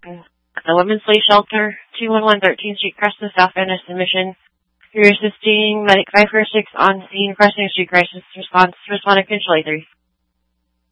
The Women's Place Shelter, 211 13th Street, Creston, South Venice, Mission. You're assisting Medic 546 on scene, Creston Street crisis response, responding control 3.